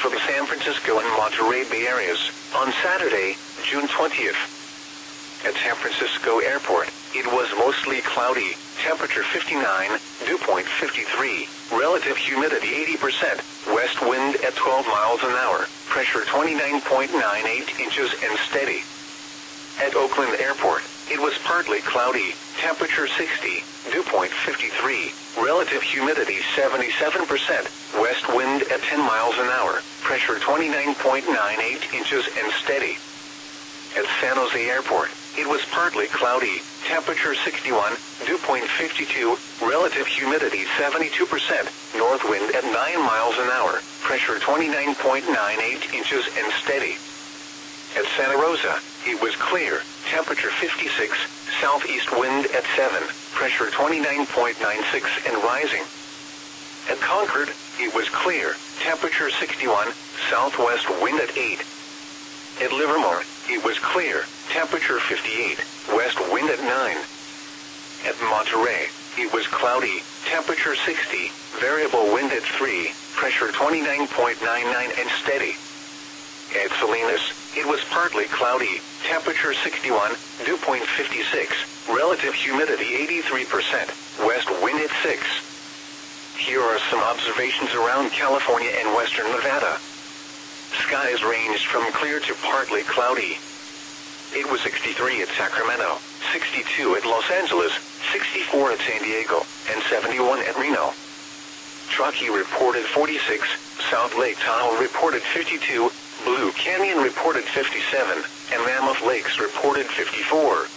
for the San Francisco and Monterey Bay areas on Saturday, June 20th. At San Francisco Airport, it was mostly cloudy, temperature 59, dew point 53, relative humidity 80%, west wind at 12 miles an hour, pressure 29.98 inches and steady. At Oakland Airport, it was partly cloudy, temperature 60, dew point 53, relative humidity 77%, west wind at 10 miles an hour, pressure 29.98 inches and steady. At San Jose Airport, it was partly cloudy, temperature 61, dew point 52, relative humidity 72%, north wind at 9 miles an hour, pressure 29.98 inches and steady. At Santa Rosa, it was clear, temperature 56, southeast wind at 7, pressure 29.96 and rising. At Concord, it was clear, temperature 61, southwest wind at 8. At Livermore, it was clear, temperature 58, west wind at 9. At Monterey, it was cloudy, temperature 60, variable wind at 3, pressure 29.99 and steady. At Salinas, it was partly cloudy, temperature 61, dew point 56, relative humidity 83%, west wind at 6. Here are some observations around California and western Nevada. Skies ranged from clear to partly cloudy. It was 63 at Sacramento, 62 at Los Angeles, 64 at San Diego, and 71 at Reno. Truckee reported 46, South Lake Tahoe reported 52, Blue Canyon reported 57, and Mammoth Lakes reported 54.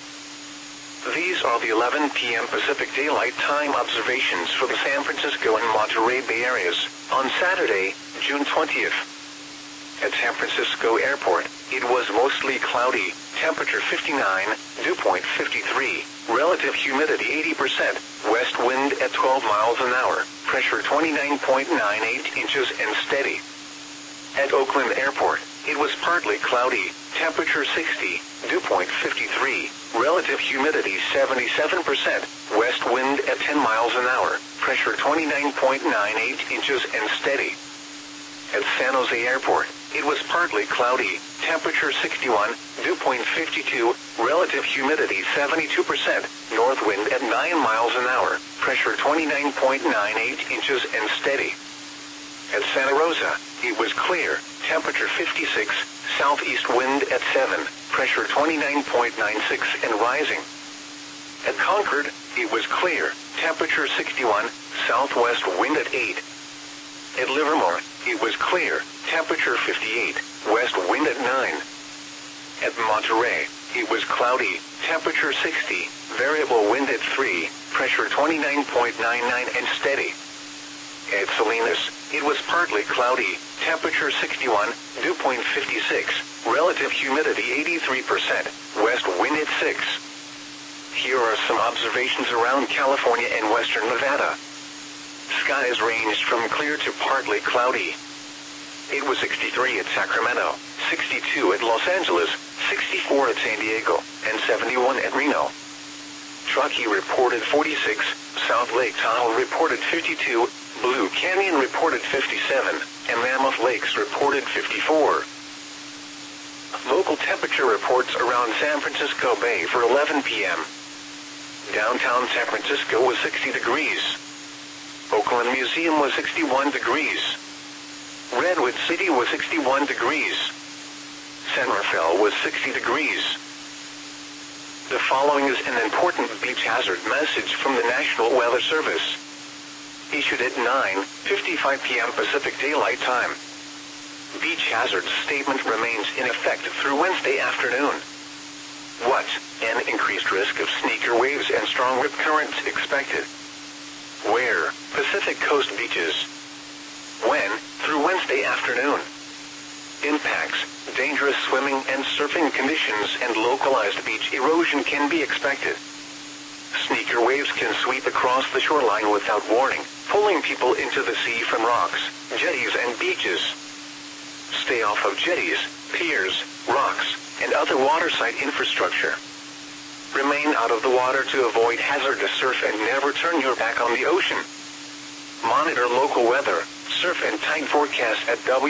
These are the 11 p.m. Pacific Daylight Time observations for the San Francisco and Monterey Bay areas on Saturday, June 20th. At San Francisco Airport, it was mostly cloudy, temperature 59, dew point 53, relative humidity 80%, west wind at 12 miles an hour, pressure 29.98 inches and steady. At Oakland Airport, it was partly cloudy, temperature 60, dew point 53, relative humidity 77%, west wind at 10 miles an hour, pressure 29.98 inches and steady. At San Jose Airport, it was partly cloudy, temperature 61, dew point 52, relative humidity 72%, north wind at 9 miles an hour, pressure 29.98 inches and steady. At Santa Rosa, it was clear, temperature 56, southeast wind at 7, pressure 29.96 and rising. At Concord, it was clear, temperature 61, southwest wind at 8. At Livermore, it was clear, temperature 58, west wind at 9. At Monterey, it was cloudy, temperature 60, variable wind at 3, pressure 29.99 and steady. At Salinas, it was partly cloudy, temperature 61, dew point 56, relative humidity 83%, west wind at 6. Here are some observations around California and western Nevada. Skies ranged from clear to partly cloudy. It was 63 at Sacramento, 62 at Los Angeles, 64 at San Diego, and 71 at Reno. Truckee reported 46, South Lake Tahoe reported 52, Blue Canyon reported 57, and Mammoth Lakes reported 54. Local temperature reports around San Francisco Bay for 11 p.m. Downtown San Francisco was 60 degrees. Oakland Museum was 61 degrees. Redwood City was 61 degrees. San Rafael was 60 degrees. The following is an important beach hazard message from the National Weather Service. Issued at 9:55 p.m. Pacific Daylight Time. Beach hazard statement remains in effect through Wednesday afternoon. What? An increased risk of sneaker waves and strong rip currents expected. Where? Pacific Coast beaches. When? Through Wednesday afternoon. Impacts, dangerous swimming and surfing conditions and localized beach erosion can be expected. Sneaker waves can sweep across the shoreline without warning, pulling people into the sea from rocks, jetties and beaches. Stay off of jetties, piers, rocks, and other waterside infrastructure. Remain out of the water to avoid hazardous surf and never turn your back on the ocean. Monitor local weather, surf and tide forecasts at